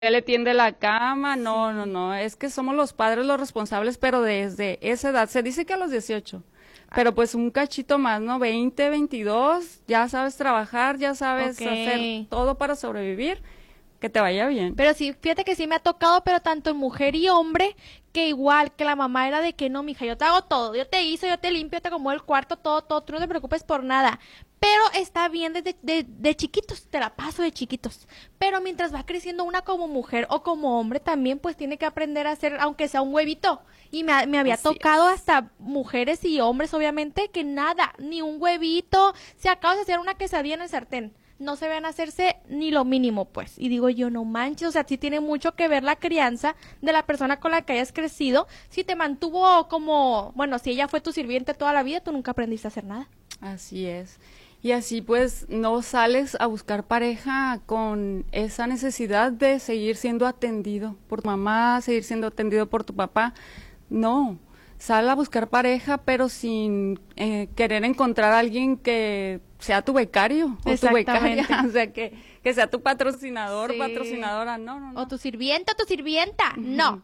le tiende la cama, no, no, no, es que somos los padres los responsables, pero desde esa edad, se dice que a los 18, pero pues un cachito más, ¿no? 20, 22, ya sabes trabajar, ya sabes hacer todo para sobrevivir, que te vaya bien. Pero sí, fíjate que sí me ha tocado, pero tanto en mujer y hombre, que igual, que la mamá era de que no, mija, yo te hago todo, yo te hizo, yo te limpio, te acomodo el cuarto, todo, todo, tú no te preocupes por nada. Pero está bien desde de chiquitos, te la paso de chiquitos. Pero mientras va creciendo una como mujer o como hombre también, pues tiene que aprender a hacer, aunque sea un huevito. Y me había tocado hasta mujeres y hombres, obviamente, que nada, ni un huevito, se acaba de hacer una quesadilla en el sartén. No se ven a hacerse ni lo mínimo, pues. Y digo yo, no manches, o sea, sí tiene mucho que ver la crianza de la persona con la que hayas crecido. Si te mantuvo como, bueno, si ella fue tu sirviente toda la vida, tú nunca aprendiste a hacer nada. Así es. Y así pues no sales a buscar pareja con esa necesidad de seguir siendo atendido por tu mamá, seguir siendo atendido por tu papá. No, sal a buscar pareja, pero sin querer encontrar a alguien que sea tu becario o tu becaria, o sea, que sea tu patrocinador, patrocinadora, no, no, no. O tu sirviente o tu sirvienta, no.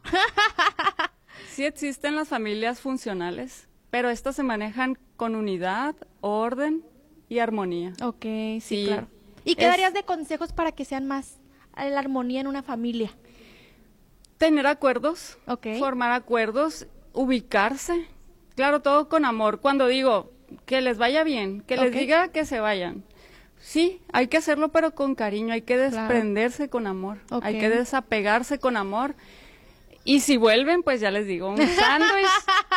Sí existen las familias funcionales, pero estas se manejan con unidad, orden y armonía. Ok, sí, claro. ¿Y qué darías de consejos para que sean más la armonía en una familia? Tener acuerdos, formar acuerdos, ubicarse, claro, todo con amor. Cuando digo que les vaya bien, que les diga que se vayan, sí, hay que hacerlo pero con cariño, hay que desprenderse con amor, hay que desapegarse con amor. Y si vuelven, pues ya les digo, un sándwich,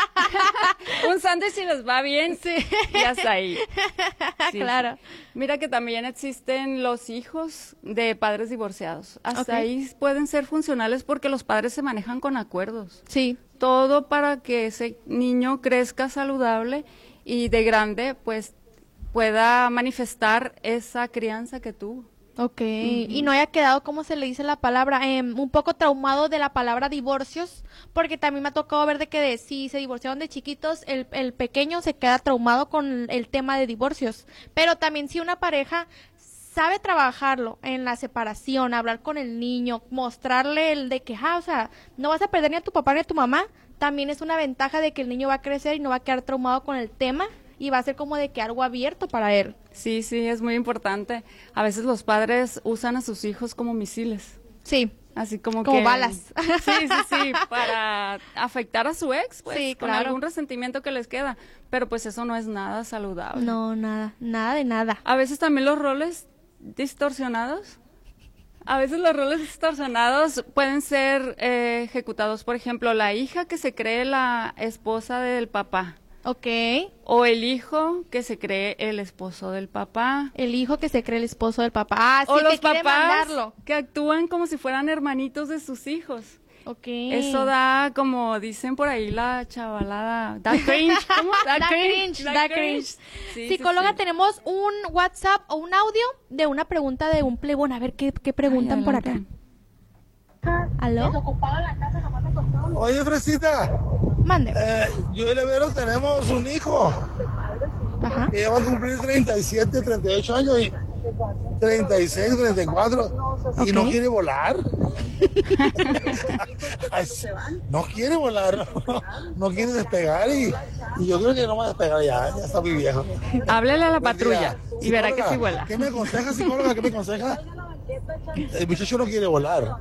un sándwich si les va bien, y hasta ahí. Sí, claro. Sí. Mira que también existen los hijos de padres divorciados. Hasta ahí pueden ser funcionales porque los padres se manejan con acuerdos. Sí. Todo para que ese niño crezca saludable y de grande, pues, pueda manifestar esa crianza que tuvo. Y no haya quedado, ¿cómo se le dice la palabra? Un poco traumado de la palabra divorcios, porque también me ha tocado ver de que si se divorciaron de chiquitos, el pequeño se queda traumado con el tema de divorcios. Pero también si una pareja sabe trabajarlo en la separación, hablar con el niño, mostrarle el de que, o sea, no vas a perder ni a tu papá ni a tu mamá, también es una ventaja de que el niño va a crecer y no va a quedar traumado con el tema. Y va a ser como de que algo abierto para él. Sí, sí, es muy importante. A veces los padres usan a sus hijos como misiles. Sí. Así como balas. Sí, para afectar a su ex, pues, con algún resentimiento que les queda. Pero pues eso no es nada saludable. No, nada de nada. A veces también los roles distorsionados. Pueden ser ejecutados. Por ejemplo, la hija que se cree la esposa del papá. O el hijo que se cree el esposo del papá. El hijo que se cree el esposo del papá. O los papás que actúan como si fueran hermanitos de sus hijos. Eso da, como dicen por ahí la chavalada, da cringe. ¿Cómo? Da cringe. Psicóloga, tenemos un WhatsApp o un audio de una pregunta de un plebón. A ver qué preguntan por acá. ¿Aló? Oye, Fresita. Mande. Yo y Levero tenemos un hijo. Que ya va a cumplir 37, 38 años y 36, 34. Y no quiere volar. No quiere volar. No quiere despegar y yo creo que no va a despegar ya está muy viejo. Háblele a la patrulla y verá que sí vuela. ¿Qué me aconseja, psicóloga? ¿Qué me aconseja? El muchacho no quiere volar.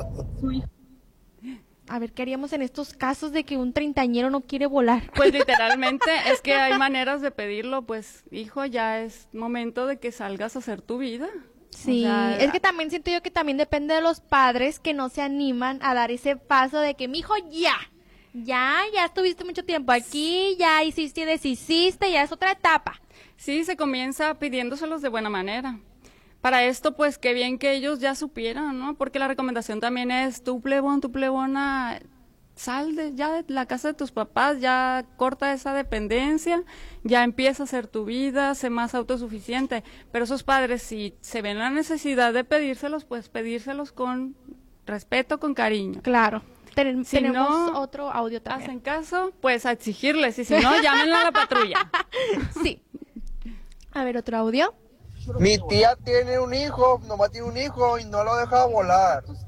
A ver, ¿qué haríamos en estos casos de que un treintañero no quiere volar? Pues literalmente es que hay maneras de pedirlo, pues hijo, ya es momento de que salgas a hacer tu vida. Sí, es que también siento yo que también depende de los padres que no se animan a dar ese paso de que, mijo, ya estuviste mucho tiempo aquí, ya hiciste, deshiciste, ya es otra etapa. Sí, se comienza pidiéndoselos de buena manera. Para esto, pues, qué bien que ellos ya supieran, ¿no? Porque la recomendación también es, tu plebón, tu plebona, sal ya de la casa de tus papás, ya corta esa dependencia, ya empieza a hacer tu vida, sé más autosuficiente. Pero esos padres, si se ven la necesidad de pedírselos, pues pedírselos con respeto, con cariño. Claro. Si tenemos no otro audio también. Hacen caso, pues a exigirles, y si no, llámenle a la patrulla. Sí. A ver, otro audio. Mi tía tiene un hijo, nomás tiene un hijo y no lo deja volar.